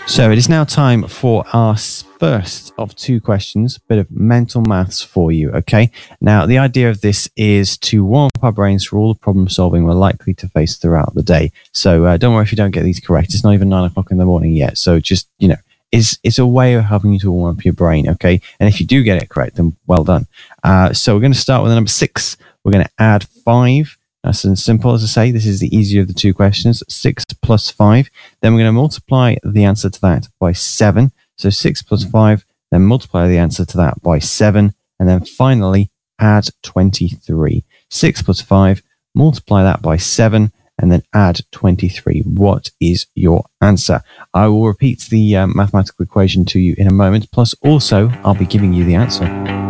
So it is now time for our first of two questions, bit of mental maths for you, okay? Now, the idea of this is to warm up our brains for all the problem solving we're likely to face throughout the day. So don't worry if you don't get these correct. It's not even 9 o'clock in the morning yet. So just, it's a way of helping you to warm up your brain, okay? And if you do get it correct, then well done. So we're going to start with the number 6. We're going to add 5. Nice and simple, as I say. This is the easier of the two questions. 6 plus 5. Then we're going to multiply the answer to that by 7. So 6 plus 5, then multiply the answer to that by 7. And then finally, add 23. 6 plus 5, multiply that by 7, and then add 23. What is your answer? I will repeat the mathematical equation to you in a moment. Plus, also, I'll be giving you the answer.